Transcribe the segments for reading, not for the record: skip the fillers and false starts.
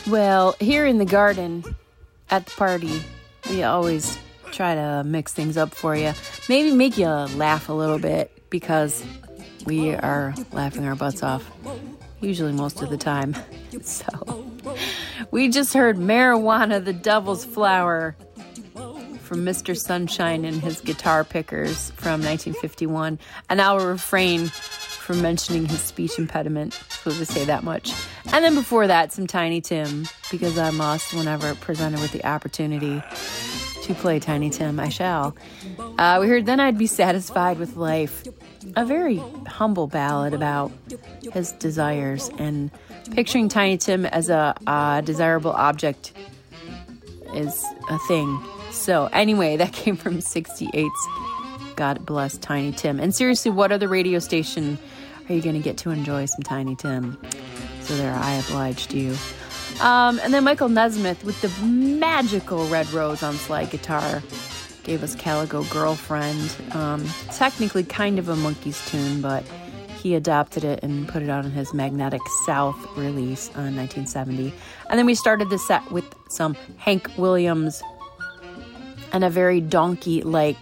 Well, here in the garden at the party, we always try to mix things up for you. Maybe make you laugh a little bit, because we are laughing our butts off, usually most of the time. So, we just heard Marijuana, the Devil's Flower from Mr. Sunshine and his Guitar Pickers from 1951. And I will refrain from mentioning his speech impediment, so to say that much. And then before that, some Tiny Tim, because I must, whenever presented with the opportunity to play Tiny Tim, I shall. We heard Then I'd Be Satisfied with Life, a very humble ballad about his desires, and picturing Tiny Tim as a desirable object is a thing. So anyway, that came from 68's God Bless Tiny Tim. And seriously, what other radio station are you going to get to enjoy some Tiny Tim? So there, I obliged you. And then Michael Nesmith with the magical Red Rose on slide guitar gave us Calico Girlfriend. Technically kind of a Monkees tune, but he adopted it and put it out on his Magnetic South release in 1970. And then we started the set with some Hank Williams and a very donkey-like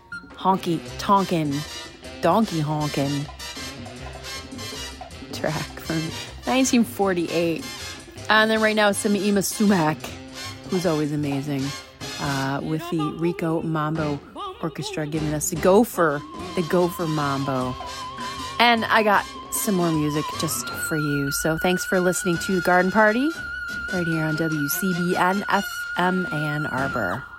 donkey honkin' track from 1948. And then right now, Samaima Sumac, who's always amazing, with the Rico Mambo Orchestra giving us the Gopher Mambo. And I got some more music just for you. So thanks for listening to The Garden Party right here on WCBN FM Ann Arbor.